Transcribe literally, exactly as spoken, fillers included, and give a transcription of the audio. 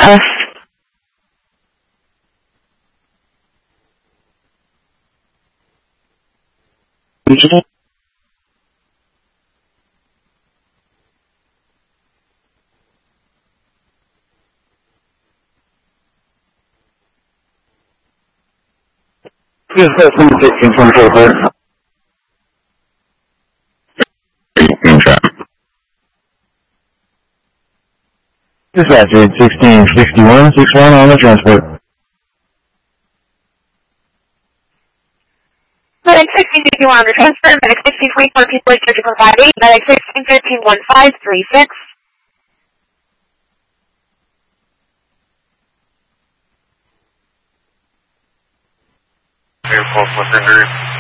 Uh, Yes, that's number sixteen from Fulford. Dispatch sixteen sixty-one, sixty-one on the transport. Medic sixteen fifty-one on the transfer. Medic sixteen twenty-four, people surgical five eight. Medic sixteen fifteen one five three six. Air Force one hundred.